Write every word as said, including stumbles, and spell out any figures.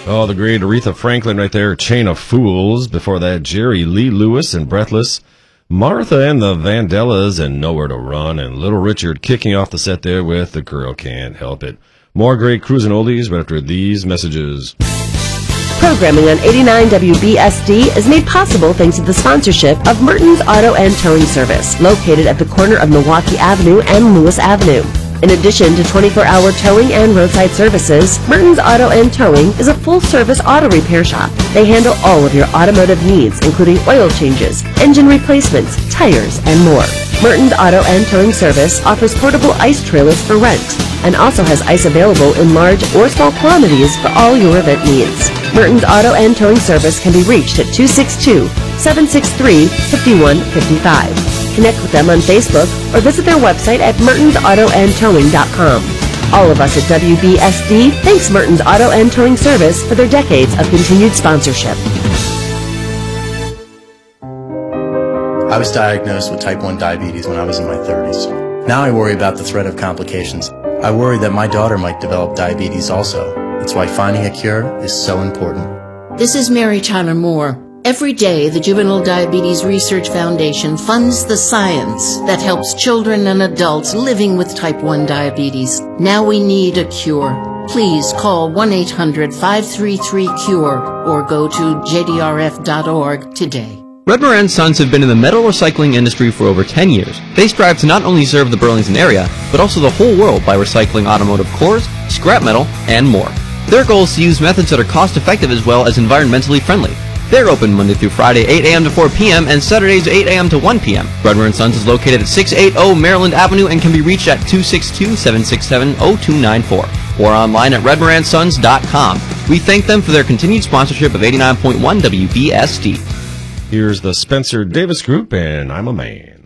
Oh, the great Aretha Franklin right there, Chain of Fools. Before that, Jerry Lee Lewis and Breathless. Martha and the Vandellas and Nowhere to Run. And Little Richard kicking off the set there with The Girl Can't Help It. More great cruising oldies right after these messages. Programming on eighty-nine W B S D is made possible thanks to the sponsorship of Merton's Auto and Towing Service, located at the corner of Milwaukee Avenue and Lewis Avenue. In addition to twenty-four hour towing and roadside services, Merton's Auto and Towing is a full-service auto repair shop. They handle all of your automotive needs, including oil changes, engine replacements, tires, and more. Merton's Auto and Towing Service offers portable ice trailers for rent and also has ice available in large or small quantities for all your event needs. Merton's Auto and Towing Service can be reached at two six two, seven six three, five one five five. Connect with them on Facebook or visit their website at mertons auto and towing dot com. All of us at W B S D thanks Merton's Auto and Towing Service for their decades of continued sponsorship. I was diagnosed with type one diabetes when I was in my thirties. Now I worry about the threat of complications. I worry that my daughter might develop diabetes also. That's why finding a cure is so important. This is Mary Tyler Moore. Every day, the Juvenile Diabetes Research Foundation funds the science that helps children and adults living with type one diabetes. Now we need a cure. Please call one eight hundred, five three three, C U R E or go to j d r f dot org today. Redmer and Sons have been in the metal recycling industry for over ten years. They strive to not only serve the Burlington area, but also the whole world by recycling automotive cores, scrap metal, and more. Their goal is to use methods that are cost-effective as well as environmentally friendly. They're open Monday through Friday, eight a m to four p m and Saturdays, eight a m to one p m Redmer and Sons is located at six eighty Maryland Avenue and can be reached at two six two, seven six seven, zero two nine four or online at redmer and sons dot com. We thank them for their continued sponsorship of eighty-nine point one W B S D. Here's the Spencer Davis Group, and I'm a Man.